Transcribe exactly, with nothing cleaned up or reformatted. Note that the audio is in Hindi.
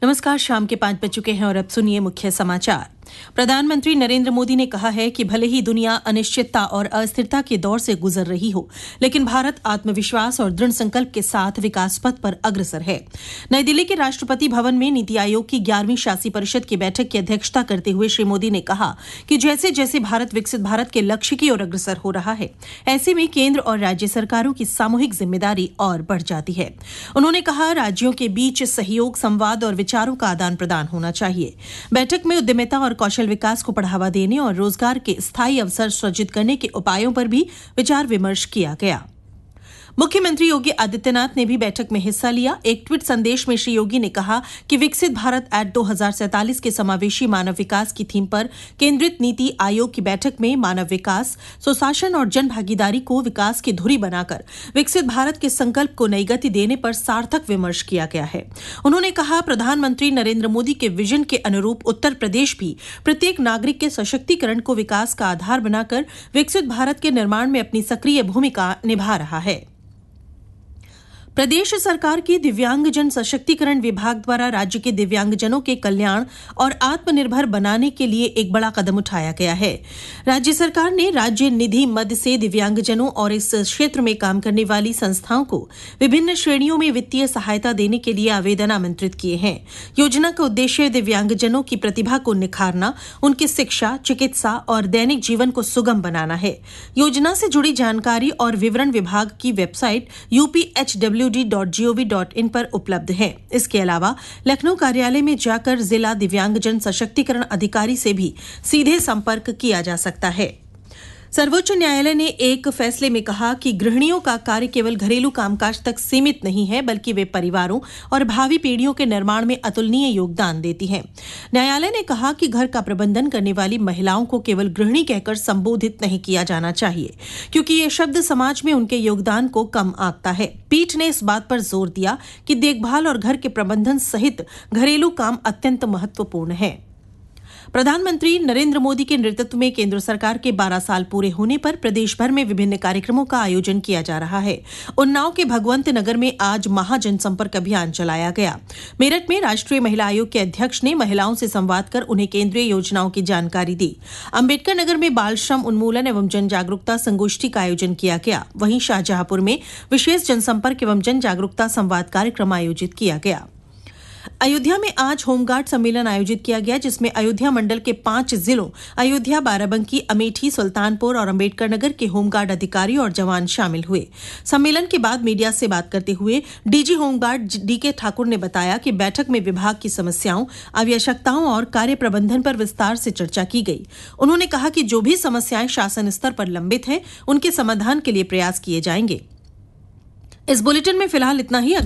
नमस्कार, शाम के पांच बज चुके हैं और अब सुनिए मुख्य समाचार। प्रधानमंत्री नरेंद्र मोदी ने कहा है कि भले ही दुनिया अनिश्चितता और अस्थिरता के दौर से गुजर रही हो, लेकिन भारत आत्मविश्वास और दृढ़ संकल्प के साथ विकास पथ पर अग्रसर है। नई दिल्ली के राष्ट्रपति भवन में नीति आयोग की ग्यारहवीं शासी परिषद की बैठक की अध्यक्षता करते हुए श्री मोदी ने कहा कि जैसे जैसे भारत विकसित भारत के लक्ष्य की ओर अग्रसर हो रहा है, ऐसे में केंद्र और राज्य सरकारों की सामूहिक जिम्मेदारी और बढ़ जाती है। उन्होंने कहा, राज्यों के बीच सहयोग, संवाद और विचारों का आदान प्रदान होना चाहिए। बैठक में उद्यमिता और कौशल विकास को बढ़ावा देने और रोजगार के स्थायी अवसर सृजित करने के उपायों पर भी विचार विमर्श किया गया। मुख्यमंत्री योगी आदित्यनाथ ने भी बैठक में हिस्सा लिया। एक ट्वीट संदेश में श्री योगी ने कहा कि विकसित भारत एट दो हजार सैंतालीस के समावेशी मानव विकास की थीम पर केंद्रित नीति आयोग की बैठक में मानव विकास, सुशासन और जन भागीदारी को विकास की धुरी बनाकर विकसित भारत के संकल्प को नई गति देने पर सार्थक विमर्श किया गया है। उन्होंने कहा, प्रधानमंत्री नरेंद्र मोदी के विजन के अनुरूप उत्तर प्रदेश भी प्रत्येक नागरिक के सशक्तिकरण को विकास का आधार बनाकर विकसित भारत के निर्माण में अपनी सक्रिय भूमिका निभा रहा है। प्रदेश सरकार की दिव्यांगजन सशक्तिकरण विभाग द्वारा राज्य के दिव्यांगजनों के कल्याण और आत्मनिर्भर बनाने के लिए एक बड़ा कदम उठाया गया है। राज्य सरकार ने राज्य निधि मद से दिव्यांगजनों और इस क्षेत्र में काम करने वाली संस्थाओं को विभिन्न श्रेणियों में वित्तीय सहायता देने के लिए आवेदन आमंत्रित किए हैं। योजना का उद्देश्य दिव्यांगजनों की प्रतिभा को निखारना, उनकी शिक्षा, चिकित्सा और दैनिक जीवन को सुगम बनाना है। योजना से जुड़ी जानकारी और विवरण विभाग की website U P H W D dot G O V dot in पर उपलब्ध है। इसके अलावा लखनऊ कार्यालय में जाकर जिला दिव्यांगजन सशक्तिकरण अधिकारी से भी सीधे संपर्क किया जा सकता है। सर्वोच्च न्यायालय ने एक फैसले में कहा कि गृहिणियों का कार्य केवल घरेलू कामकाज तक सीमित नहीं है, बल्कि वे परिवारों और भावी पीढ़ियों के निर्माण में अतुलनीय योगदान देती हैं। न्यायालय ने कहा कि घर का प्रबंधन करने वाली महिलाओं को केवल गृहिणी कहकर संबोधित नहीं किया जाना चाहिए, क्योंकि ये शब्द समाज में उनके योगदान को कम आंकता है। पीठ ने इस बात पर जोर दिया कि देखभाल और घर के प्रबंधन सहित घरेलू काम अत्यंत महत्वपूर्ण है। प्रधानमंत्री नरेंद्र मोदी के नेतृत्व में केंद्र सरकार के बारह साल पूरे होने पर प्रदेश भर में विभिन्न कार्यक्रमों का आयोजन किया जा रहा है। उन्नाव के भगवंत नगर में आज महाजनसंपर्क अभियान चलाया गया। मेरठ में राष्ट्रीय महिला आयोग के अध्यक्ष ने महिलाओं से संवाद कर उन्हें केंद्रीय योजनाओं की जानकारी दी। अम्बेडकर नगर में बाल श्रम उन्मूलन एवं जन जागरूकता संगोष्ठी का आयोजन किया गया। वहीं शाहजहांपुर में विशेष जनसंपर्क एवं जन जागरूकता संवाद कार्यक्रम आयोजित किया गया। अयोध्या में आज होमगार्ड सम्मेलन आयोजित किया गया, जिसमें अयोध्या मंडल के पांच जिलों अयोध्या, बाराबंकी, अमेठी, सुल्तानपुर और अम्बेडकर नगर के होमगार्ड अधिकारी और जवान शामिल हुए। सम्मेलन के बाद मीडिया से बात करते हुए डीजी होमगार्ड डी के ठाकुर ने बताया कि बैठक में विभाग की समस्याओं, आवश्यकताओं और कार्य प्रबंधन पर विस्तार से चर्चा की गई। उन्होंने कहा कि जो भी समस्याएं शासन स्तर पर लंबित हैं, उनके समाधान के लिए प्रयास किए जाएंगे। इस बुलेटिन में फिलहाल इतना ही।